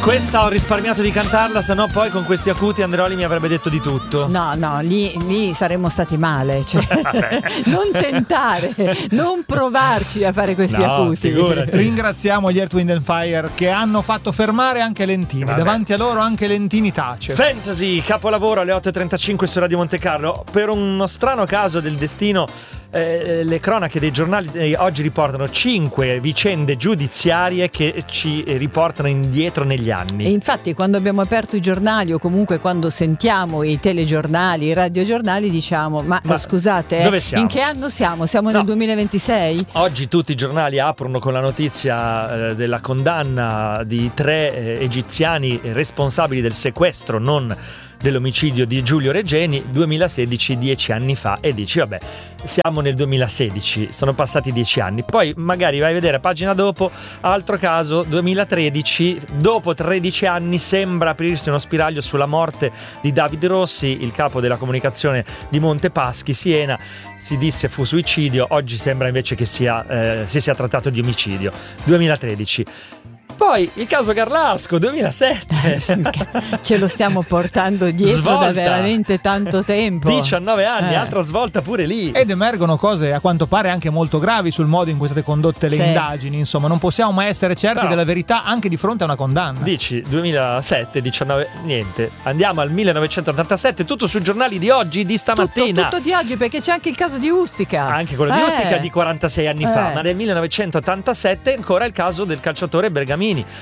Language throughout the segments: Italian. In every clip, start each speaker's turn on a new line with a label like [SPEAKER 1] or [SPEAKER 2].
[SPEAKER 1] Questa ho risparmiato di cantarla, sennò poi con questi acuti Andreoli mi avrebbe detto di tutto.
[SPEAKER 2] No, lì saremmo stati male, cioè, non tentare, non provarci a fare questi acuti.
[SPEAKER 1] Figurati.
[SPEAKER 3] Ringraziamo gli Earth, Wind & Fire che hanno fatto fermare anche Lentini.
[SPEAKER 1] Vabbè.
[SPEAKER 3] Davanti a loro anche Lentini tace.
[SPEAKER 1] Fantasy, capolavoro alle 8.35 su Radio Monte Carlo. Per uno strano caso del destino, le cronache dei giornali oggi riportano 5 vicende giudiziarie che ci riportano indietro negli anni.
[SPEAKER 2] E infatti quando abbiamo aperto i giornali o comunque quando sentiamo i telegiornali, i radiogiornali, diciamo ma scusate,
[SPEAKER 1] dove siamo?
[SPEAKER 2] In che anno siamo? Siamo nel 2026?
[SPEAKER 1] Oggi tutti i giornali aprono con la notizia della condanna di 3 egiziani responsabili del sequestro, non dell'omicidio di Giulio Regeni, 2016, 10 anni fa, e dici vabbè, siamo nel 2016, sono passati 10 anni. Poi magari vai a vedere pagina dopo, altro caso, 2013, dopo 13 anni sembra aprirsi uno spiraglio sulla morte di Davide Rossi, il capo della comunicazione di Montepaschi, Siena. Si disse fu suicidio, oggi sembra invece che si sia trattato di omicidio. 2013. Poi il caso Garlasco, 2007.
[SPEAKER 2] Ce lo stiamo portando dietro
[SPEAKER 1] Svolta.
[SPEAKER 2] da veramente tanto tempo.
[SPEAKER 1] 19 anni, altra svolta pure lì.
[SPEAKER 3] Ed emergono cose a quanto pare anche molto gravi sul modo in cui sono state condotte le indagini. Insomma, non possiamo mai essere certi della verità anche di fronte a una condanna.
[SPEAKER 1] Dici 2007, 19, niente. Andiamo al 1987, tutto sui giornali di oggi, di stamattina.
[SPEAKER 2] Tutto di oggi, perché c'è anche il caso di Ustica.
[SPEAKER 1] Anche quello di Ustica di 46 anni fa, ma nel 1987 ancora il caso del calciatore Bergamini.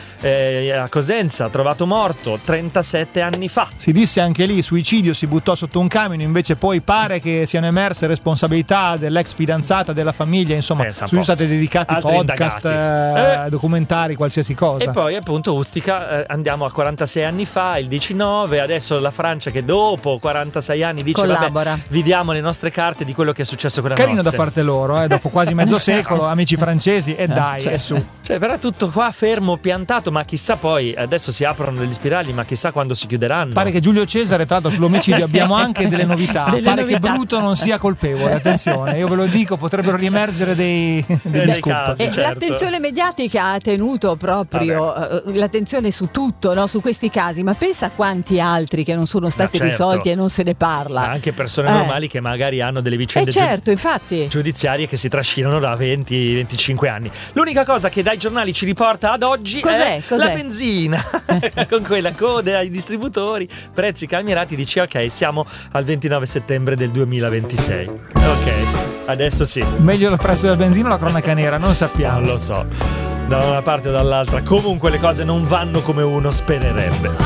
[SPEAKER 1] A Cosenza, trovato morto 37 anni fa.
[SPEAKER 3] Si disse anche lì suicidio, si buttò sotto un camion, invece poi pare che siano emerse responsabilità dell'ex fidanzata, della famiglia, insomma sono state dedicati
[SPEAKER 1] altri
[SPEAKER 3] podcast, documentari, qualsiasi cosa.
[SPEAKER 1] E poi appunto Ustica, andiamo a 46 anni fa, il 19, adesso la Francia che dopo 46 anni dice
[SPEAKER 2] collabora.
[SPEAKER 1] Vabbè, vi diamo le nostre carte di quello che è successo quella
[SPEAKER 3] Carino
[SPEAKER 1] notte.
[SPEAKER 3] da parte loro, dopo quasi mezzo secolo, amici francesi, e dai, è su.
[SPEAKER 1] Cioè verrà tutto qua fermo, piantato, ma chissà poi, adesso si aprono degli spiragli, ma chissà quando si chiuderanno.
[SPEAKER 3] Pare che Giulio Cesare, tra l'altro sull'omicidio abbiamo anche delle novità. Che Bruto non sia colpevole, attenzione, io ve lo dico, potrebbero riemergere dei scoop.
[SPEAKER 1] Casi, certo.
[SPEAKER 2] L'attenzione mediatica ha tenuto proprio l'attenzione su tutto, no? Su questi casi, ma pensa a quanti altri che non sono stati risolti e non se ne parla.
[SPEAKER 1] Ma anche persone normali che magari hanno delle vicende
[SPEAKER 2] infatti,
[SPEAKER 1] giudiziarie che si trascinano da 20-25 anni. L'unica cosa che dai giornali ci riporta ad oggi è la benzina. Con quella coda ai distributori, prezzi calmierati, dici ok, siamo al 29 settembre del 2026. Ok, adesso sì.
[SPEAKER 3] Meglio il prezzo della benzina o la cronaca nera, non sappiamo.
[SPEAKER 1] Non lo so, da una parte o dall'altra, comunque le cose non vanno come uno spererebbe.